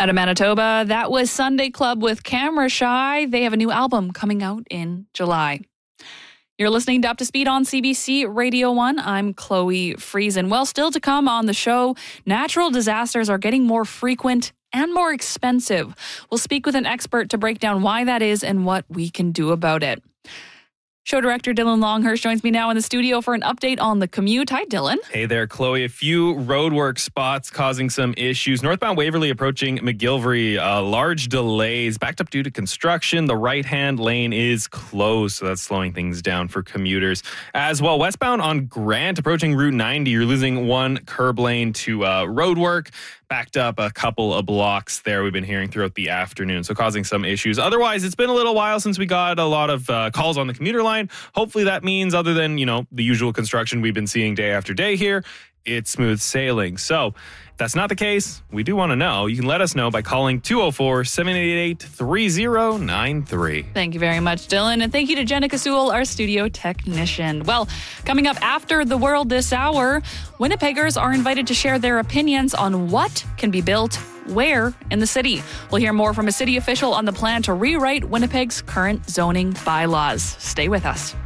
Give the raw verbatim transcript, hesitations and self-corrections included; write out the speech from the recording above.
Out of Manitoba, that was Sunday Club with Camera Shy. They have a new album coming out in July. You're listening to Up to Speed on C B C Radio one. I'm Chloe Friesen. Well, still to come on the show, natural disasters are getting more frequent and more expensive. We'll speak with an expert to break down why that is and what we can do about it. Show director Dylan Longhurst joins me now in the studio for an update on the commute. Hi, Dylan. Hey there, Chloe. A few roadwork spots causing some issues. Northbound Waverly approaching McGillivray, uh, large delays, backed up due to construction. The right-hand lane is closed, so that's slowing things down for commuters. As well, westbound on Grant approaching Route ninety, you're losing one curb lane to uh, roadwork. Backed up a couple of blocks there, we've been hearing throughout the afternoon, so causing some issues. Otherwise, it's been a little while since we got a lot of uh, calls on the commuter line. Hopefully that means, other than, you know, the usual construction we've been seeing day after day here, it's smooth sailing. So if that's not the case, we do want to know. You can let us know by calling two oh four, seven eight eight, three oh nine three. Thank you very much, Dylan. And thank you to Jenica Sewell, our studio technician. Well, coming up after the world this hour, Winnipeggers are invited to share their opinions on what can be built where in the city. We'll hear more from a city official on the plan to rewrite Winnipeg's current zoning bylaws. Stay with us.